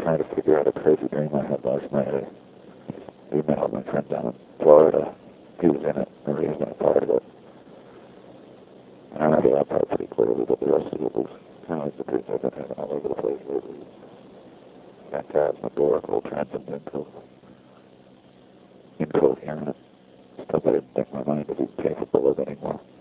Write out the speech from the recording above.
trying to figure out a crazy dream I had last night. I emailed my friend down in Florida. He was in it, or he was in a part of it. And I remember that part pretty clearly, but the rest of it was kind of like the dreams I've been having all over the place lately. Phantasmagorical, transcendental, incoherent, stuff I didn't think my mind would be capable of anymore.